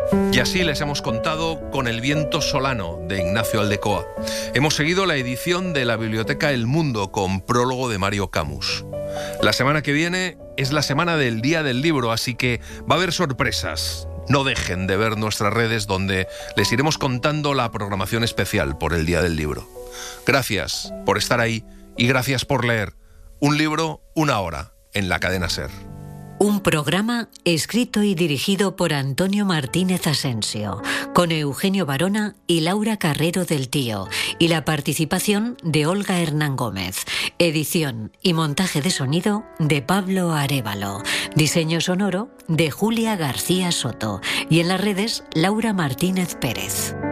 Y así les hemos contado con El viento solano, de Ignacio Aldecoa. Hemos seguido la edición de la Biblioteca El Mundo, con prólogo de Mario Camus. La semana que viene es la semana del Día del Libro, así que va a haber sorpresas. No dejen de ver nuestras redes, donde les iremos contando la programación especial por el Día del Libro. Gracias por estar ahí y gracias por leer. Un libro, una hora, en la cadena SER. Un programa escrito y dirigido por Antonio Martínez Asensio, con Eugenio Barona y Laura Carrero del Tío, y la participación de Olga Hernán Gómez. Edición y montaje de sonido de Pablo Arévalo. Diseño sonoro de Julia García Soto. Y en las redes, Laura Martínez Pérez.